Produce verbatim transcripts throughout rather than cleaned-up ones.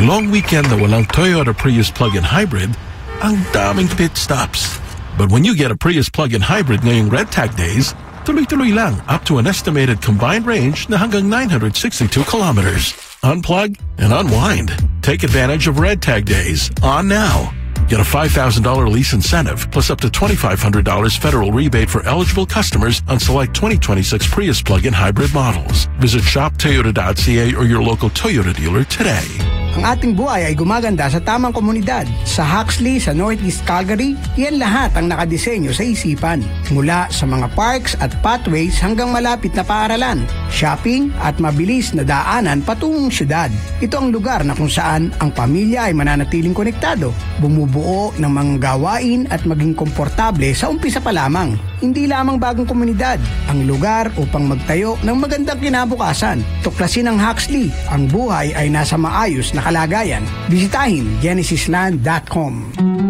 long weekend na walang Toyota Prius plug-in hybrid, ang daming pit stops. But when you get a Prius plug-in hybrid ngayong Red Tag Days, tuloy-tuloy lang up to an estimated combined range na hanggang nine hundred sixty-two kilometers. Unplug and unwind. Take advantage of Red Tag Days on now. Get a five thousand dollars lease incentive plus up to twenty-five hundred dollars federal rebate for eligible customers on select twenty twenty-six Prius plug-in hybrid models. Visit shop toyota dot c a or your local Toyota dealer today. Ang ating buhay ay gumaganda sa tamang komunidad. Sa Huxley, sa Northeast Calgary, yan lahat ang nakadisenyo sa isipan. Mula sa mga parks at pathways hanggang malapit na paaralan, shopping at mabilis na daanan patungong syudad. Ito ang lugar na kung saan ang pamilya ay mananatiling konektado, bumubuo ng mga gawain at maging komportable sa umpisa pa lamang. Hindi lamang bagong komunidad, ang lugar upang magtayo ng magandang kinabukasan. Tuklasin ang Huxley, ang buhay ay nasa maayos na kalagayan. Bisitahin genesis land dot com.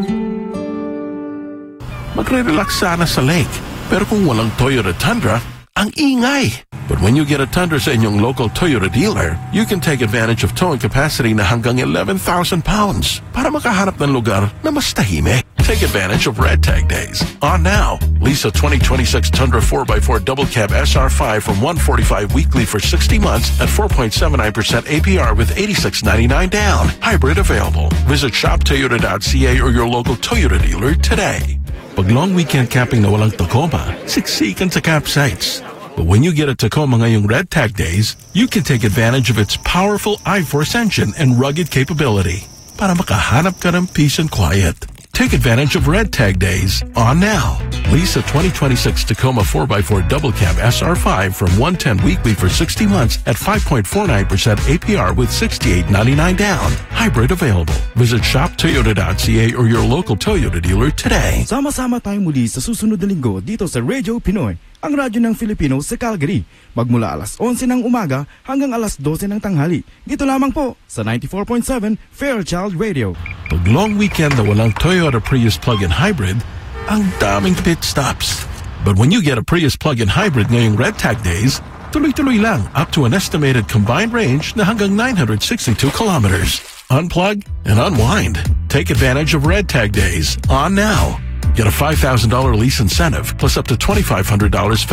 Magre-relax sana sa lake, pero kung walang Toyota Tundra, ang ingay. But when you get a Tundra sa inyong local Toyota dealer, you can take advantage of towing capacity na hanggang eleven thousand pounds para makahanap ng lugar na mas tahimik. Take advantage of Red Tag Days. On now. Lease a twenty twenty-six Tundra four by four Double Cab S R five from one forty-five weekly for sixty months at four point seven nine percent A P R with eighty-six ninety-nine down. Hybrid available. Visit shop toyota dot c a or your local Toyota dealer today. Pag long weekend camping na walang Tacoma, siksikan sa campsites. But when you get a Tacoma ngayong Red Tag Days, you can take advantage of its powerful I-Force engine and rugged capability para makahanap ka ng peace and quiet. Take advantage of Red Tag Days on now. Lease a twenty twenty-six Tacoma four by four Double Cab S R five from one ten weekly for sixty months at five point four nine percent A P R with sixty-eight ninety-nine down. Hybrid available. Visit shop toyota dot c a or your local Toyota dealer today. Sama-sama tayo muli sa susunod na linggo dito sa Radio Pinoy, ang radyo ng Filipino sa Calgary. Magmula alas onse ng umaga hanggang alas dose ng tanghali. Dito lamang po sa ninety-four point seven Fairchild Radio. Pag long weekend na walang Toyota Prius plug-in hybrid, ang daming pit stops. But when you get a Prius plug-in hybrid ngayong Red Tag Days, tuloy-tuloy lang up to an estimated combined range na hanggang nine hundred sixty-two kilometers. Unplug and unwind. Take advantage of Red Tag Days on now. Get a five thousand dollars lease incentive plus up to twenty-five hundred dollars